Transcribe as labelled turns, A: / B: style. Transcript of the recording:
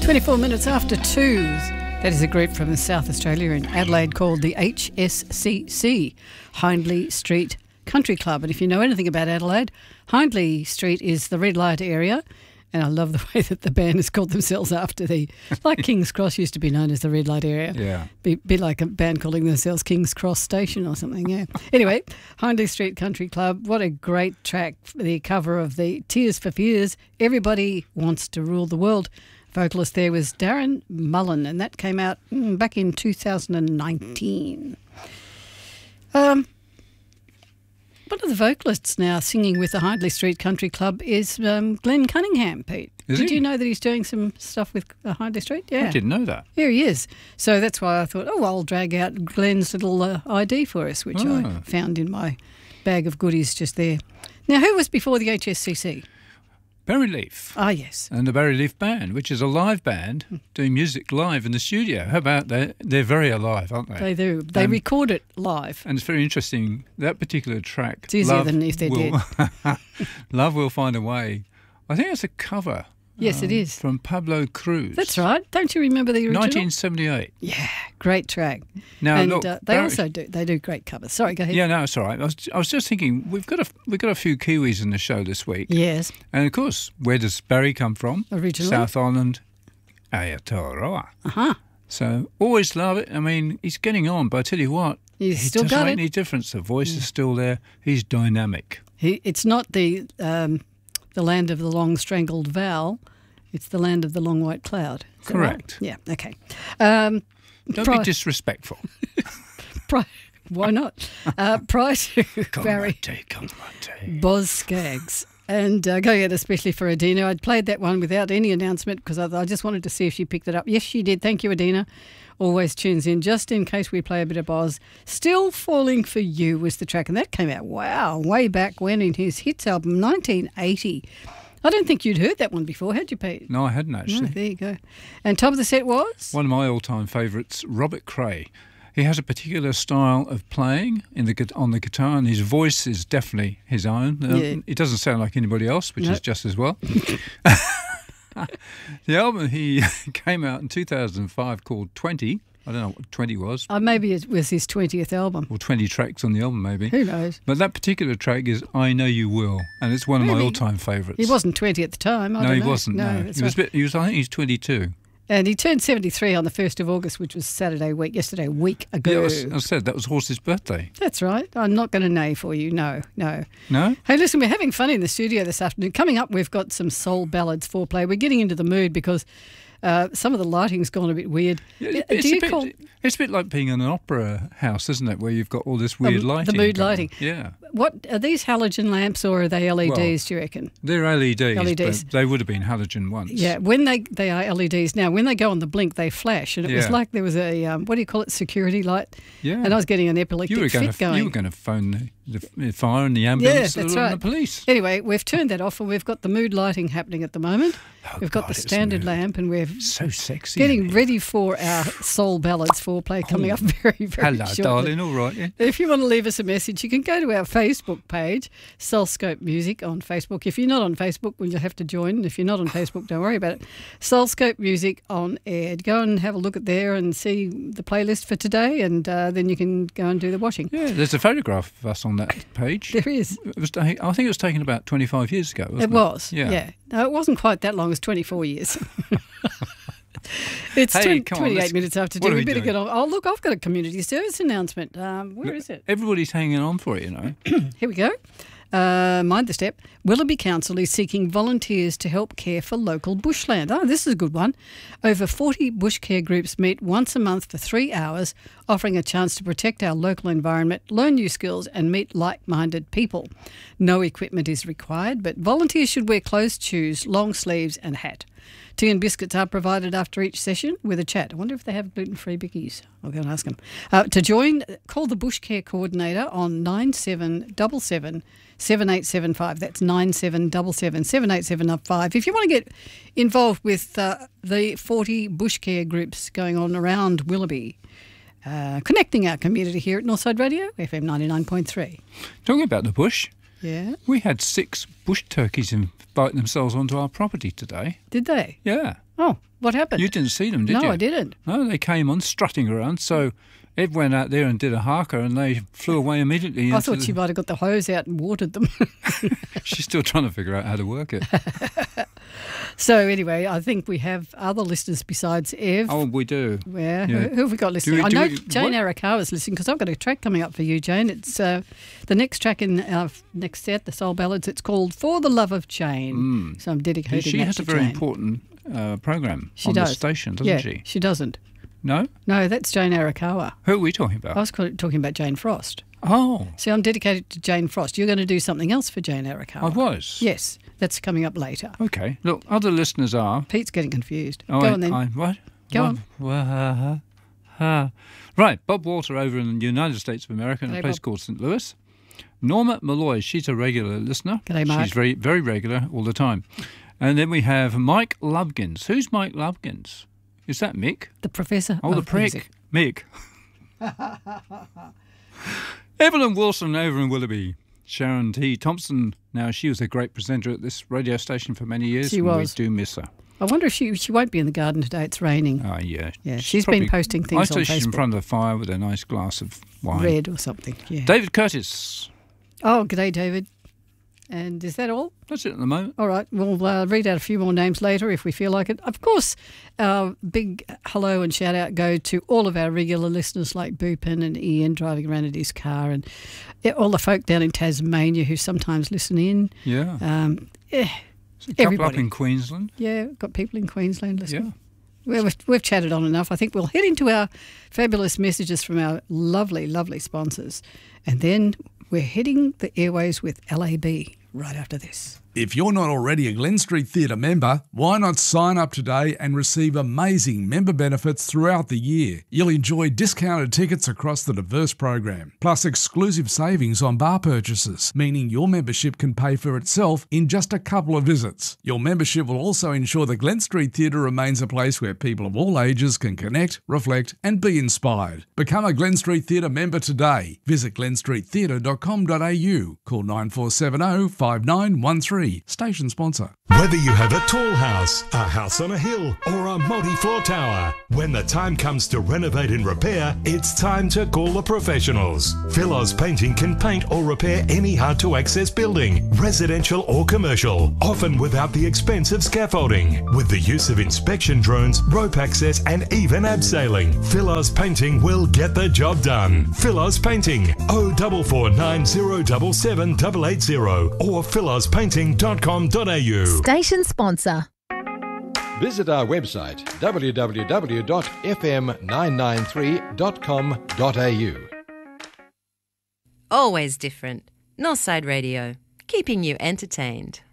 A: 24 minutes after 2. That is a group from South Australia in Adelaide called the HSCC, Hindley Street Country Club. And if you know anything about Adelaide, Hindley Street is the red light area. And I love the way that the band has called themselves after like King's Cross used to be known as the red light area.
B: Yeah.
A: Be like a band calling themselves King's Cross Station or something, yeah. Anyway, Hindley Street Country Club, what a great track, the cover of the Tears for Fears, Everybody Wants to Rule the World. Vocalist there was Darren Mullen, and that came out back in 2019. One of the vocalists now singing with the Hindley Street Country Club is Glenn Cunningham, Pete. Did you know that he's doing some stuff with Hindley Street? Yeah.
B: I didn't know that.
A: Here he is. So that's why I thought, I'll drag out Glenn's little ID for us, which I found in my bag of goodies just there. Now, who was before the HSCC?
B: Barry Leaf.
A: Ah, yes.
B: And the Barry Leaf Band, which is a live band doing music live in the studio. How about that? They're very alive, aren't they?
A: They do. They record it live.
B: And it's very interesting, that particular track.
A: It's easier than if they did.
B: Love Will Find a Way. I think it's a cover.
A: Yes, it is.
B: From Pablo Cruz.
A: That's right. Don't you remember the original?
B: 1978.
A: Yeah, great track.
B: Now,
A: and
B: look,
A: they also do great covers. Sorry, go ahead.
B: Yeah, no, it's all right. I was just thinking, we've got a few Kiwis in the show this week.
A: Yes.
B: And of course, where does Barry come from?
A: Originally.
B: South Island, Aotearoa.
A: Uh-huh.
B: So always love it. I mean, he's getting on, but I tell you what,
A: He still
B: doesn't
A: got
B: make
A: it.
B: any difference. The voice is still there. He's dynamic.
A: It's not the land of the long strangled vowel. It's the land of the long white cloud. Is that
B: Correct.
A: Right? Yeah, okay.
B: Don't be disrespectful.
A: Why not? Prior to Barry Boz Skaggs. And going out especially for Adina. I'd played that one without any announcement because I just wanted to see if she picked it up. Yes, she did. Thank you, Adina. Always tunes in just in case we play a bit of Boz. Still Falling for You was the track. And that came out, way back when in his hits album, 1980. I don't think you'd heard that one before, had you, Pete?
B: No, I hadn't actually.
A: No, there you go. And top of the set was?
B: One of my all-time favourites, Robert Cray. He has a particular style of playing on the guitar, and his voice is definitely his own. It doesn't sound like anybody else, which is just as well. The album he came out in 2005 called 20. I don't know what 20 was.
A: Maybe it was his 20th album.
B: Or 20 tracks on the album, maybe.
A: Who knows?
B: But that particular track is I Know You Will, and it's one of my all-time favourites.
A: He wasn't 20 at the time.
B: No, he wasn't. No.
A: That's
B: I think he's 22.
A: And he turned 73 on the 1st of August, which was Saturday week, yesterday, a week ago.
B: Yeah, I said that was Horse's birthday.
A: That's right. I'm not going to neigh for you. No.
B: No?
A: Hey, listen, we're having fun in the studio this afternoon. Coming up, we've got some soul ballads foreplay. We're getting into the mood because some of the lighting's gone a bit weird.
B: Yeah, it's a bit like being in an opera house, isn't it, where you've got all this weird lighting.
A: The mood lighting.
B: Yeah.
A: What are these halogen lamps or are they LEDs, do you reckon?
B: They're LEDs. But they would have been halogen once.
A: Yeah, when they are LEDs now, when they go on the blink, they flash. And it was like there was a, what do you call it, security light?
B: Yeah.
A: And I was getting an epileptic fit going.
B: You were going to phone the fire and the ambulance and the police.
A: Anyway, we've turned that off and we've got the mood lighting happening at the moment. We've got the standard lamp and we're
B: so sexy.
A: Getting ready for our soul ballads foreplay coming up very, very
B: Hello,
A: shortly.
B: darling, all right. Yeah.
A: If you want to leave us a message, you can go to our Facebook page, Soulscope Music on Facebook. If you're not on Facebook, well, you'll have to join. If you're not on Facebook, don't worry about it. Soulscope Music on air. Go and have a look at there and see the playlist for today, and then you can go and do the washing.
B: Yeah, there's a photograph of us on that page.
A: There is.
B: I think it was taken about 25 years ago, wasn't it?
A: It was,
B: yeah.
A: No, it wasn't quite that long. It was 24 years. It's 28 minutes after 2. We better get on. Oh, look, I've got a community service announcement. Where is it?
B: Everybody's hanging on for it, you know.
A: Here we go. Mind the step. Willoughby Council is seeking volunteers to help care for local bushland. Oh, this is a good one. Over 40 bush care groups meet once a month for 3 hours, offering a chance to protect our local environment, learn new skills and meet like-minded people. No equipment is required, but volunteers should wear closed shoes, long sleeves and hat. Tea and biscuits are provided after each session with a chat. I wonder if they have gluten-free bickies. I'll go and ask them. To join, call the Bush Care Coordinator on 9777 7875. That's 9777 7875. If you want to get involved with the 40 Bush Care groups going on around Willoughby, connecting our community here at Northside Radio, FM 99.3.
B: Talking about the bush,
A: Yeah.
B: We had 6 bush turkeys invite themselves onto our property today.
A: Did they?
B: Yeah.
A: Oh, what happened?
B: You didn't see them, did you?
A: No, I didn't.
B: No, they came on strutting around. So Ed went out there and did a harker, and they flew away immediately.
A: I thought she might have got the hose out and watered them.
B: She's still trying to figure out how to work it.
A: So anyway, I think we have other listeners besides Ev.
B: Oh, we do.
A: Yeah.
B: Yeah.
A: Who have we got listening? I know Jane Arakawa's listening because I've got a track coming up for you, Jane. It's the next track in our next set, the Soul Ballads. It's called For the Love of Jane. So I'm dedicating that to Jane.
B: She has a very important program on the station, doesn't she?
A: Yeah, she doesn't.
B: No?
A: No, that's Jane Arakawa.
B: Who are we talking about?
A: I was talking about Jane Frost.
B: Oh.
A: See, I'm dedicated to Jane Frost. You're going to do something else for Jane Arakawa.
B: I was?
A: Yes, that's coming up later.
B: Okay. Look, other listeners are...
A: Pete's getting confused.
B: Oh,
A: Go on then.
B: What?
A: Go
B: on. Right, Bob Walter over in the United States of America in a place called St. Louis. Norma Malloy, she's a regular listener.
A: G'day, Mark.
B: She's very, very regular all the time. And then we have Mike Lubkins. Who's Mike Lubkins? Is that Mick?
A: The professor.
B: Oh, the prick. Mick. Evelyn Wilson over in Willoughby. Sharon T. Thompson. Now, she was a great presenter at this radio station for many years.
A: She was.
B: We do miss her.
A: I wonder if she won't be in the garden today. It's raining.
B: Oh, yeah.
A: Yeah, she's been posting things on Facebook.
B: I say she's in front of the fire with a nice glass of wine.
A: Red or something, yeah.
B: David Curtis.
A: Oh, g'day, David. And is that all?
B: That's it at the moment.
A: All right. We'll read out a few more names later if we feel like it. Of course, our big hello and shout out go to all of our regular listeners like Boopin and Ian driving around in his car, and all the folk down in Tasmania who sometimes listen in.
B: Yeah. A couple
A: everybody.
B: up in Queensland.
A: Yeah, got people in Queensland listening.
B: Yeah.
A: We've chatted on enough. I think we'll head into our fabulous messages from our lovely, lovely sponsors. And then we're heading the airways with LAB right after this.
C: If you're not already a Glen Street Theatre member, why not sign up today and receive amazing member benefits throughout the year? You'll enjoy discounted tickets across the diverse program, plus exclusive savings on bar purchases, meaning your membership can pay for itself in just a couple of visits. Your membership will also ensure the Glen Street Theatre remains a place where people of all ages can connect, reflect and be inspired. Become a Glen Street Theatre member today. Visit glenstreettheatre.com.au. Call 9470 5913. Station sponsor.
D: Whether you have a tall house, a house on a hill, or a multi-floor tower, when the time comes to renovate and repair, it's time to call the professionals. Philos Painting can paint or repair any hard-to-access building, residential or commercial, often without the expense of scaffolding. With the use of inspection drones, rope access, and even abseiling, Philos Painting will get the job done. Philos Painting, 0449 077 or philospainting.com.au.
E: Station sponsor.
F: Visit our website www.fm993.com.au.
G: Always different. Northside Radio, keeping you entertained.